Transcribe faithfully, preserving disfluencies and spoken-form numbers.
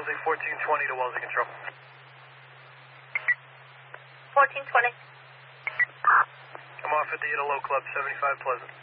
Wellesley fourteen twenty to Wellesley Control. fourteen twenty. I'm off at the Italo Club, seventy-five Pleasant.